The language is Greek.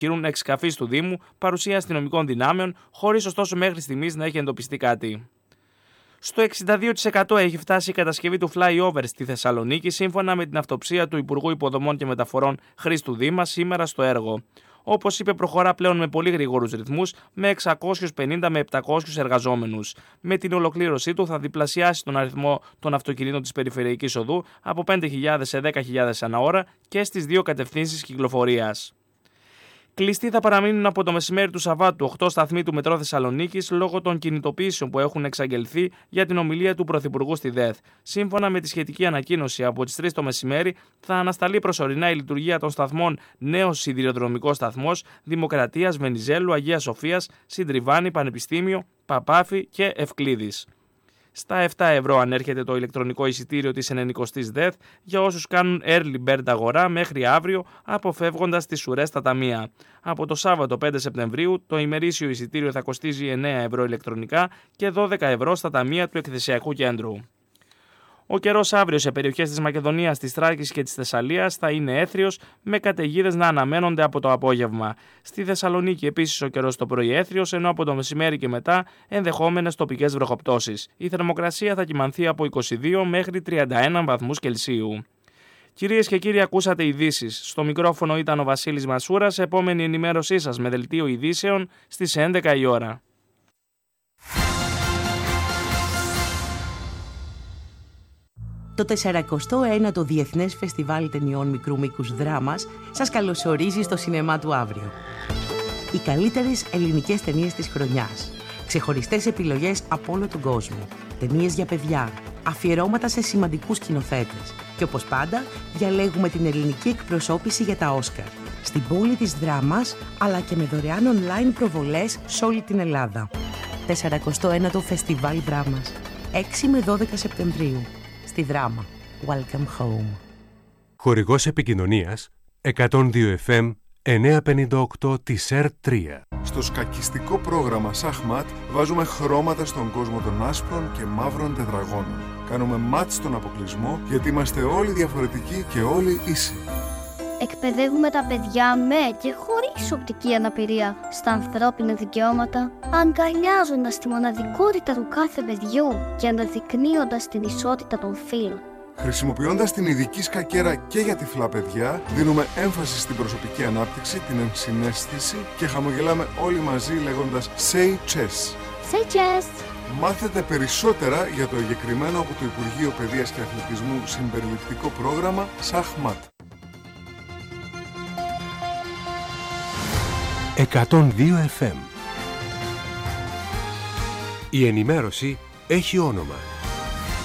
κινούν εξκαφής του Δήμου παρουσία αστυνομικών δυνάμεων, χωρίς ωστόσο μέχρι στιγμής να έχει εντοπιστεί κάτι. Στο 62% έχει φτάσει η κατασκευή του flyover στη Θεσσαλονίκη, σύμφωνα με την αυτοψία του Υπουργού Υποδομών και Μεταφορών Χρήστου Δήμα σήμερα στο έργο. Όπως είπε, προχωρά πλέον με πολύ γρήγορους ρυθμούς, με 650 με 700 εργαζόμενους. Με την ολοκλήρωσή του θα διπλασιάσει τον αριθμό των αυτοκινήτων της περιφερειακής οδού από 5.000 σε 10.000 ανά ώρα και στις δύο κατευθύνσεις κυκλοφορίας. Κλειστοί θα παραμείνουν από το μεσημέρι του Σαββάτου 8 σταθμοί του Μετρό Θεσσαλονίκης λόγω των κινητοποιήσεων που έχουν εξαγγελθεί για την ομιλία του Πρωθυπουργού στη ΔΕΘ. Σύμφωνα με τη σχετική ανακοίνωση, από τις 3 το μεσημέρι θα ανασταλεί προσωρινά η λειτουργία των σταθμών Νέος Σιδηροδρομικός Σταθμός, Δημοκρατίας, Βενιζέλου, Αγίας Σοφίας, Συντριβάνη, Πανεπιστήμιο, Παπάφη και Ευκλήδης. Στα 7 ευρώ ανέρχεται το ηλεκτρονικό εισιτήριο της 90ης ΔΕΘ για όσους κάνουν early bird αγορά μέχρι αύριο, αποφεύγοντας τις ουρές στα ταμεία. Από το Σάββατο 5 Σεπτεμβρίου το ημερήσιο εισιτήριο θα κοστίζει 9 ευρώ ηλεκτρονικά και 12 ευρώ στα ταμεία του εκθεσιακού κέντρου. Ο καιρός αύριο σε περιοχές της Μακεδονίας, της Θράκης και της Θεσσαλίας θα είναι έθριος, με καταιγίδες να αναμένονται από το απόγευμα. Στη Θεσσαλονίκη επίσης ο καιρός το πρωί έθριος, ενώ από το μεσημέρι και μετά ενδεχόμενες τοπικές βροχοπτώσεις. Η θερμοκρασία θα κυμανθεί από 22 μέχρι 31 βαθμούς Κελσίου. Κυρίες και κύριοι, ακούσατε ειδήσεις. Στο μικρόφωνο ήταν ο Βασίλης Μασούρας. Επόμενη ενημέρωσή σας με δελτίο ειδήσεων στις 11 η ώρα. Το 41ο Διεθνές Φεστιβάλ Ταινιών Μικρού Μήκους Δράμας σας καλωσορίζει στο σινεμά του αύριο. Οι καλύτερες ελληνικές ταινίες της χρονιάς. Ξεχωριστές επιλογές από όλο τον κόσμο. Ταινίες για παιδιά. Αφιερώματα σε σημαντικούς σκηνοθέτες. Και όπως πάντα, διαλέγουμε την ελληνική εκπροσώπηση για τα Όσκαρ. Στην πόλη της Δράμας, αλλά και με δωρεάν online προβολές σε όλη την Ελλάδα. 41ο Φεστιβάλ Δράμας. 6 με 12 Σεπτεμβρίου. Στη Δράμα. Welcome home. Χορηγός επικοινωνίας 102 FM 958 της ΕΡΤ3. Στο σκακιστικό πρόγραμμα Σαχμάτ βάζουμε χρώματα στον κόσμο των άσπρων και μαύρων τετραγώνων. Κάνουμε μάτς στον αποκλεισμό γιατί είμαστε όλοι διαφορετικοί και όλοι ίσοι. Εκπαιδεύουμε τα παιδιά με και χωρίς οπτική αναπηρία στα ανθρώπινα δικαιώματα, αγκαλιάζοντας τη μοναδικότητα του κάθε παιδιού και αναδεικνύοντας την ισότητα των φύλων. Χρησιμοποιώντας την ειδική σκακέρα και για τυφλά παιδιά, δίνουμε έμφαση στην προσωπική ανάπτυξη, την ενσυναίσθηση και χαμογελάμε όλοι μαζί λέγοντας Say Chess. Say Chess! Μάθετε περισσότερα για το εγκεκριμένο από το Υπουργείο Παιδείας και Αθλητισμού συμπεριληπτικό πρόγραμμα Σαχμάτ. 102 FM. Η ενημέρωση έχει όνομα.